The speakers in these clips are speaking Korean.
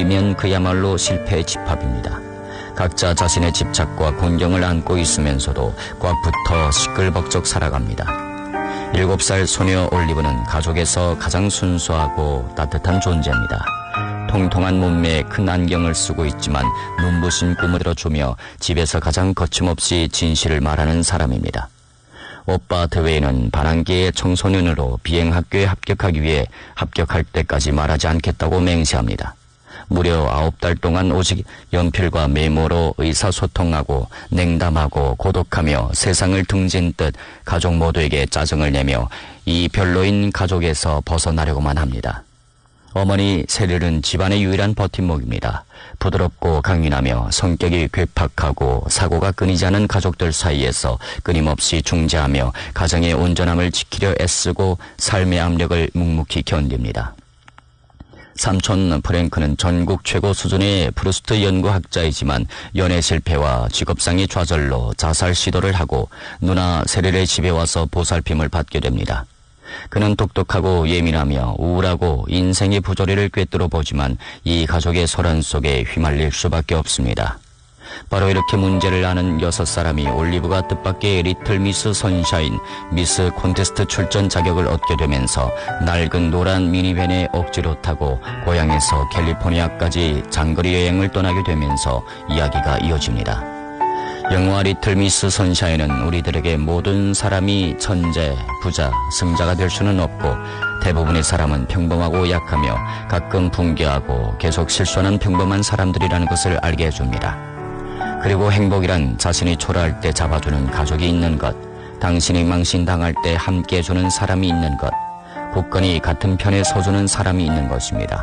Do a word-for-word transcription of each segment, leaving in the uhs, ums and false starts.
아니면 그야말로 실패의 집합입니다. 각자 자신의 집착과 공경을 안고 있으면서도 꽉 붙어 시끌벅적 살아갑니다. 일곱 살 소녀 올리브는 가족에서 가장 순수하고 따뜻한 존재입니다. 통통한 몸매에 큰 안경을 쓰고 있지만 눈부신 꿈을 들어주며 집에서 가장 거침없이 진실을 말하는 사람입니다. 오빠 드웨이는 반항기의 청소년으로 비행학교에 합격하기 위해 합격할 때까지 말하지 않겠다고 맹세합니다. 무려 아홉 달 동안 오직 연필과 메모로 의사소통하고 냉담하고 고독하며 세상을 등진 듯 가족 모두에게 짜증을 내며 이 별로인 가족에서 벗어나려고만 합니다. 어머니 세릴은 집안의 유일한 버팀목입니다. 부드럽고 강인하며 성격이 괴팍하고 사고가 끊이지 않은 가족들 사이에서 끊임없이 중재하며 가정의 온전함을 지키려 애쓰고 삶의 압력을 묵묵히 견딥니다. 삼촌 프랭크는 전국 최고 수준의 프루스트 연구학자이지만 연애 실패와 직업상의 좌절로 자살 시도를 하고 누나 세릴의 집에 와서 보살핌을 받게 됩니다. 그는 똑똑하고 예민하며 우울하고 인생의 부조리를 꿰뚫어 보지만 이 가족의 소란 속에 휘말릴 수밖에 없습니다. 바로 이렇게 문제를 아는 여섯 사람이 올리브가 뜻밖의 리틀 미스 선샤인, 미스 콘테스트 출전 자격을 얻게 되면서 낡은 노란 미니밴에 억지로 타고 고향에서 캘리포니아까지 장거리 여행을 떠나게 되면서 이야기가 이어집니다. 영화 리틀 미스 선샤인은 우리들에게 모든 사람이 천재, 부자, 승자가 될 수는 없고 대부분의 사람은 평범하고 약하며 가끔 붕괴하고 계속 실수하는 평범한 사람들이라는 것을 알게 해줍니다. 그리고 행복이란 자신이 초라할 때 잡아주는 가족이 있는 것, 당신이 망신당할 때 함께 해주는 사람이 있는 것, 굳건히 같은 편에 서주는 사람이 있는 것입니다.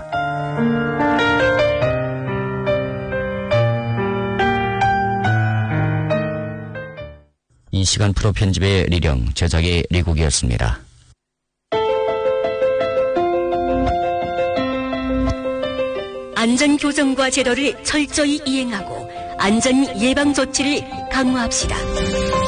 이 시간 프로 편집의 리령, 제작의 리국이었습니다. 안전교정과 제도를 철저히 이행하고 안전 예방 조치를 강화합시다.